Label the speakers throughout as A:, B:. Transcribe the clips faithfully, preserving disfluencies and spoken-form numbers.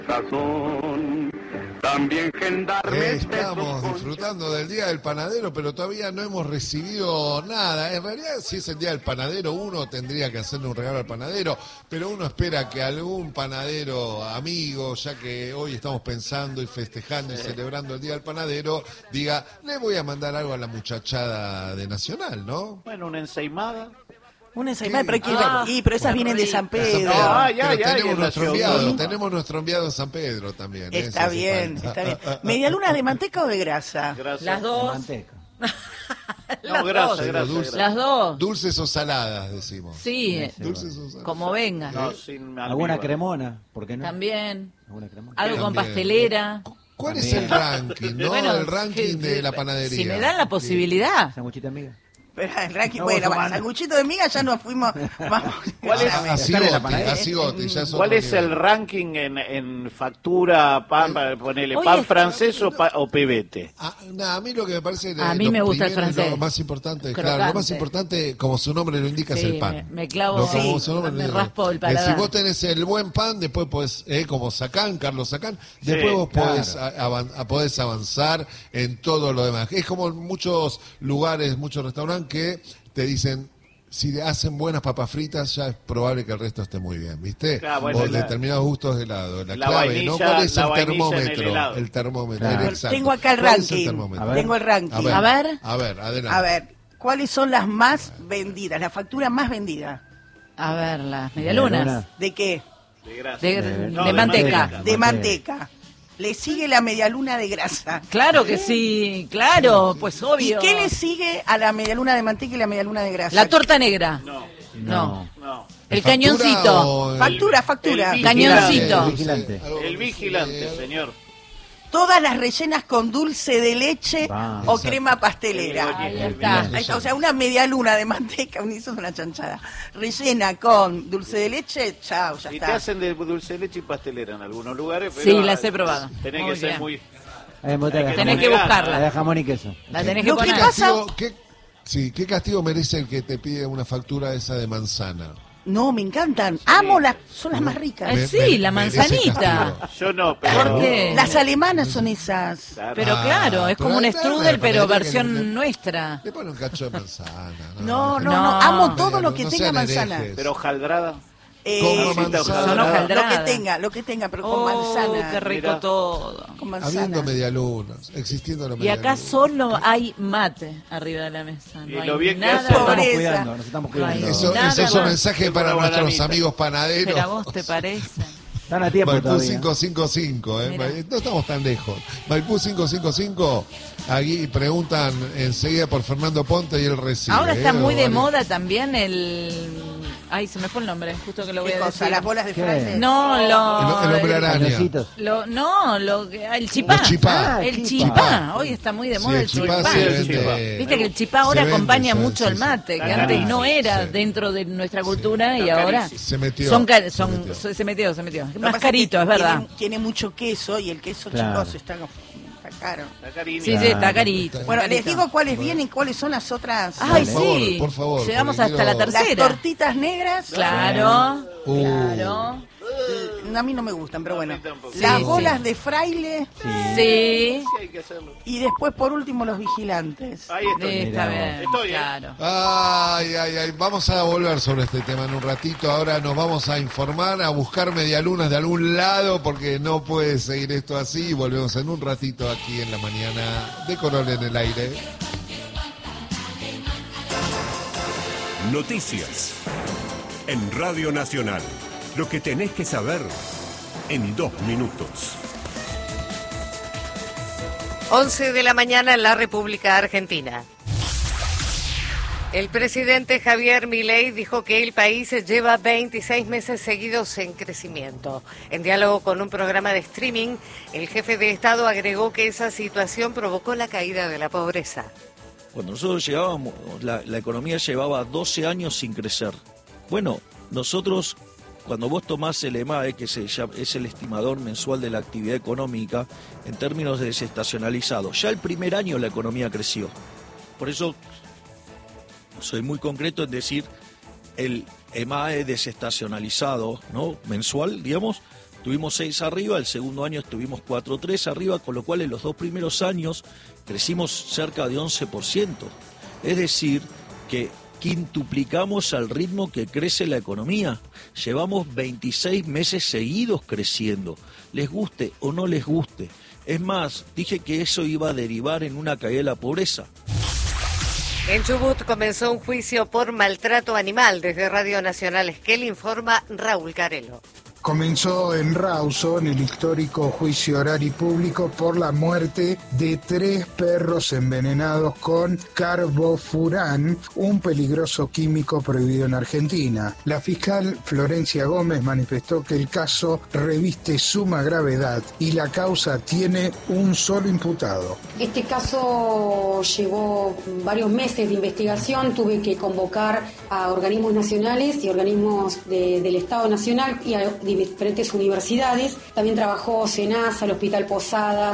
A: Sazón, también gendarmes.
B: Estamos disfrutando del Día del Panadero, pero todavía no hemos recibido nada. En realidad, si es el Día del Panadero, uno tendría que hacerle un regalo al panadero, pero uno espera que algún panadero amigo, ya que hoy estamos pensando y festejando y celebrando el Día del Panadero, diga, le voy a mandar algo a la muchachada de Nacional, ¿no?
C: Bueno, una ensaimada.
D: Una ensaimada, pero, que
C: Ah,
D: y, pero esas vienen de San Pedro.
B: San Pedro.
C: Ah, ya,
B: Pero
C: ya,
B: tenemos
C: ya
B: nuestro
C: nació.
B: enviado, tenemos nuestro enviado en San Pedro también.
D: Está
B: eso hace
D: bien,
B: falta.
D: está bien. ¿Medialunas de manteca o de grasa?
C: Gracias.
E: Las dos.
F: Manteca.
C: No,
E: Las
C: grasa,
E: dos.
C: grasa,
B: Dulce.
C: grasa.
E: Las dos.
B: Dulces o saladas, decimos.
E: Sí,
B: Dulces o saladas.
E: como venga.
C: No, sin
F: Alguna
C: almíbar.
F: cremona, ¿por qué no?
E: También.
F: ¿Alguna cremona?
E: Algo con
B: También.
E: pastelera.
B: ¿Cuál es el ranking, no?
E: Bueno,
B: el ranking
E: que-
B: de la panadería.
E: Si me dan la posibilidad.
F: ¿Sanguchita amiga?
D: Pero el ranking,
F: No,
D: bueno,
F: vos,
D: va,
F: Omar.
D: sanguchito de miga ya nos fuimos. Vamos.
C: ¿Cuál es?
B: A, a
F: Estar en la
B: cigote,
F: panadería.
B: a cigote, ya es
C: ¿Cuál
B: otro
C: es el
B: nivel.
C: ranking en, en factura, pan, para ponerle
E: Oye,
C: pan francés o, pa- o pebete?
B: Ah, nah, a mí lo que me parece
E: A
B: eh,
E: mí
B: lo
E: me gusta el
B: primero y
E: francés.
B: Lo más importante,
E: Crocante.
B: claro, lo más importante, como su nombre lo indica,
E: Sí,
B: es el pan.
E: me- me clavo-
B: Lo- como
E: sí,
B: su nombre
E: me
B: lo indica.
E: raspo el
B: Eh,
E: paladar.
B: Si vos tenés el buen pan, después podés, eh, como Sacán, Carlos Sacán, después vos
F: claro.
B: podés, a- avan- a- podés avanzar en todo lo demás. Es como en muchos lugares, muchos restaurantes que te dicen, si hacen buenas papas fritas, ya es probable que el resto esté muy bien, ¿viste?
C: Claro, bueno,
B: o
C: la-
B: determinados gustos de helado. La,
C: la
B: clave,
C: vainilla-
B: ¿no? ¿Cuál es
C: la
B: el
C: vainilla en el
B: termómetro?
C: helado.
B: El termómetro,
F: Claro.
B: exacto.
D: Tengo acá el
B: ¿Cuál es el
D: ranking.
B: termómetro?
F: A ver.
D: Tengo el ranking.
B: A ver,
E: A ver.
B: a ver, adelante.
D: A ver, ¿cuáles son las más vendidas? La factura más vendida.
E: A ver, las medialunas.
F: Medialuna.
D: ¿De qué?
C: De grasa.
E: De,
F: De-
E: de
C: no, de
E: manteca.
C: manteca.
D: De manteca. Le sigue la medialuna de grasa.
E: Claro que sí, claro, pues
D: ¿Y
E: obvio.
D: qué le sigue a la medialuna de manteca y la medialuna de grasa?
E: La torta negra.
C: No,
E: No.
C: no.
E: El
B: ¿Factura
E: cañoncito.
B: o el-
D: Factura, factura.
C: el
E: Cañoncito.
B: El
F: Vigilante.
B: algo-
C: El vigilante,
B: sí,
C: señor.
D: Todas las rellenas con dulce de leche
F: Va,
D: o
B: exacto.
D: crema pastelera.
E: Ahí
C: Bien.
E: está.
D: Ahí está, o sea, una media luna de manteca, un hizo una chanchada. Rellena con dulce de leche, chao, ya
C: Y te
D: está.
C: hacen de dulce de leche y pastelera en algunos lugares, pero...
E: Sí, las he probado.
C: Tenés
E: Muy
C: que ser
E: bien.
C: muy...
F: Ahí me gusta la
C: Tenés
E: Tenés que
F: jamón-
E: buscarla.
F: la de jamón y queso.
E: La tenés
D: Lo
E: que
D: que
E: poner.
D: pasa-
B: castigo- ¿qué, sí, ¿qué castigo merece el que te pide una factura esa de manzana?
D: No, me encantan. Amo las, son las más ricas.
E: Eh, sí, la
B: merece
E: manzanita.
B: castigo.
C: Yo no, pero...
E: ¿Por qué?
D: Las alemanas son esas.
C: Claro.
E: Pero
B: Ah,
E: claro, es
B: pero
E: como un
B: hay- claro,
E: strudel,
B: la
E: pero
B: panadería que
E: versión
B: le-
E: nuestra.
B: Le pone un cacho de manzana.
D: No, no, no,
E: No.
D: amo todo lo que
B: No
D: tenga
B: sean
D: manzana.
B: herejes.
C: Pero jaldrada.
D: Eh,
B: Como
C: sí,
B: manzana.
E: Son
D: lo
E: hojaldradas.
D: que tenga, lo que tenga, pero con
E: Oh,
D: manzana.
E: qué rico
C: Mira.
E: todo.
D: Con
B: Habiendo
D: manzana.
B: medialunas, existiendo la
E: Y
B: medialuna.
E: acá solo hay mate arriba de la mesa.
C: Y
E: No hay
C: lo bien que
E: nada
C: hace-
F: Nos estamos
D: Pobreza.
F: cuidando, nos estamos
E: No hay
F: cuidando.
B: Eso,
E: Nada
B: eso es un
E: más.
B: mensaje
C: Tengo
B: para
C: una
B: nuestros
C: bananita.
B: amigos panaderos.
E: Pero a vos te parece.
F: Están a tiempo
B: Maipú
F: todavía.
B: cinco cinco cinco, ¿eh?
E: Mira.
B: no estamos tan lejos. Maipú cinco cinco cinco, aquí preguntan enseguida por Fernando Ponte y él recibe.
E: Ahora está
B: ¿eh?
E: muy de
B: Varios-
E: moda también el... Ay, se me fue el nombre, justo que lo voy
D: ¿Qué
E: a
D: cosa?
E: decir.
D: ¿Las bolas de
F: ¿Qué?
D: fraile?
E: No,
B: El,
E: lo...
B: el hombre araña.
F: Cañoncitos.
E: lo- no, lo, que- el chipá.
B: Los chipá.
F: Ah,
E: el
F: chipá.
E: chipá. Hoy está muy de
B: Sí,
E: moda
B: el
E: el
B: chipá
E: chipá.
B: se
C: el
B: vende.
C: chipá.
E: Viste que el chipá ahora
B: Se vende,
E: acompaña
B: sí,
E: mucho
B: sí,
E: el
B: sí.
E: mate, que
C: Está
E: antes no
C: carísimo,
E: era
B: sí.
E: dentro de nuestra cultura y
C: Está
E: ahora
C: carísimo.
B: Se metió.
E: son, ca-
B: se
E: son
B: metió.
E: se metió, se metió.
D: Lo que
E: Más
D: pasa
E: carito,
D: que
E: es verdad.
D: Tiene, tiene mucho queso y el queso,
F: Claro.
D: chicos, está, está caro.
C: La cariño.
E: Sí, sí, está carito. está
D: Bueno, les
E: carito.
D: digo cuáles vienen y cuáles son las otras.
E: Ay,
B: Por favor,
E: sí.
B: por favor,
E: Llegamos
B: porque
E: hasta la
B: quiero-
D: Las
E: tercera.
D: tortitas negras.
E: Claro,
B: Uh.
E: claro.
D: Mm, A mí no me gustan, pero bueno.
C: a mí tampoco.
D: Las
E: Sí,
D: bolas
E: sí.
D: de fraile
E: Sí,
C: Sí, hay que hacerlo.
D: y después, por último, los vigilantes.
C: Ahí
E: sí,
C: estoy.
E: está
F: Mirá
E: bien,
C: vos. Estoy, ¿eh?
E: claro.
B: Ay, ay, ay, vamos a volver sobre este tema en un ratito. Ahora nos vamos a informar, a buscar medialunas de algún lado, porque no puede seguir esto así. Y volvemos en un ratito aquí en la mañana de Color en el Aire.
G: Noticias. En Radio Nacional. Lo que tenés que saber en dos minutos.
H: once de la mañana en la República Argentina. El presidente Javier Milei dijo que el país lleva veintiséis meses seguidos en crecimiento. En diálogo con un programa de streaming, el jefe de Estado agregó que esa situación provocó la caída de la pobreza.
I: Cuando nosotros llegábamos, la, la economía llevaba doce años sin crecer. Bueno, nosotros, cuando vos tomás el E M A E, que se llama- es el estimador mensual de la actividad económica, en términos de desestacionalizado, ya el primer año la economía creció. Por eso soy muy concreto en decir el E M A E desestacionalizado, ¿no? Mensual, digamos, Tuvimos seis arriba, el segundo año estuvimos cuatro tres arriba, con lo cual en los dos primeros años crecimos cerca de once por ciento. Es decir, que quintuplicamos al ritmo que crece la economía. Llevamos veintiséis meses seguidos creciendo, les guste o no les guste. Es más, dije que eso iba a derivar en una caída de la pobreza.
H: En Chubut comenzó un juicio por maltrato animal. Desde Radio Nacional Esquel informa Raúl Carelo.
J: Comenzó en Rawson, en el histórico juicio oral y público por la muerte de tres perros envenenados con carbofurán, un peligroso químico prohibido en Argentina. La fiscal Florencia Gómez manifestó que el caso reviste suma gravedad y la causa tiene un solo imputado.
K: Este caso llevó varios meses de investigación, tuve que convocar a organismos nacionales y organismos de, del Estado Nacional y a diferentes universidades. También trabajó SENASA, el Hospital Posadas.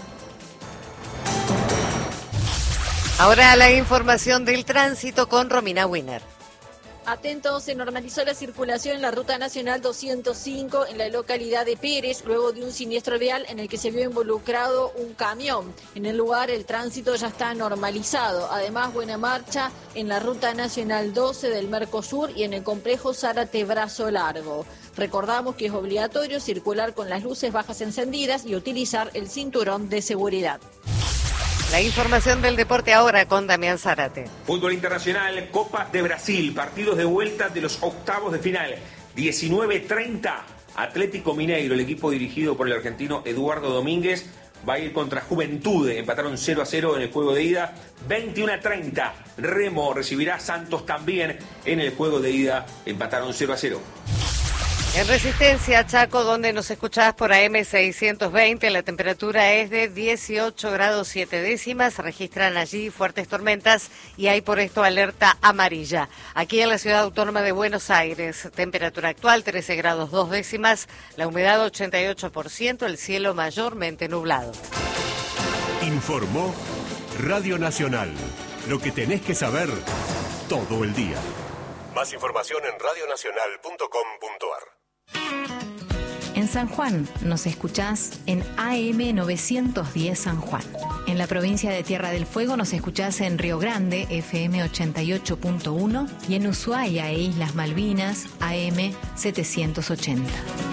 H: Ahora la información del tránsito con Romina Wiener.
L: Atentos, se normalizó la circulación en la Ruta Nacional doscientos cinco en la localidad de Pérez, luego de un siniestro vial en el que se vio involucrado un camión. En el lugar el tránsito ya está normalizado. Además, buena marcha en la Ruta Nacional doce del Mercosur y en el complejo Zárate Brazo Largo. Recordamos que es obligatorio circular con las luces bajas encendidas y utilizar el cinturón de seguridad.
H: La información del deporte ahora con Damián Zárate.
M: Fútbol internacional, Copa de Brasil, partidos de vuelta de los octavos de final. diecinueve treinta, Atlético Mineiro, el equipo dirigido por el argentino Eduardo Domínguez, va a ir contra Juventude. Empataron cero a cero en el juego de ida. veintiuno a treinta, Remo recibirá a Santos también en el juego de ida. Empataron cero a cero.
H: En Resistencia, Chaco, donde nos escuchás por A M seiscientos veinte, la temperatura es de dieciocho grados siete décimas, registran allí fuertes tormentas y hay por esto alerta amarilla. Aquí en la ciudad autónoma de Buenos Aires, temperatura actual trece grados dos décimas, la humedad ochenta y ocho por ciento, el cielo mayormente nublado.
G: Informó Radio Nacional, lo que tenés que saber todo el día. Más información en radio nacional punto com punto a r.
N: En San Juan nos escuchás en A M novecientos diez San Juan. En la provincia de Tierra del Fuego nos escuchás en Río Grande, F M ochenta y ocho punto uno, y en Ushuaia e Islas Malvinas, A M setecientos ochenta.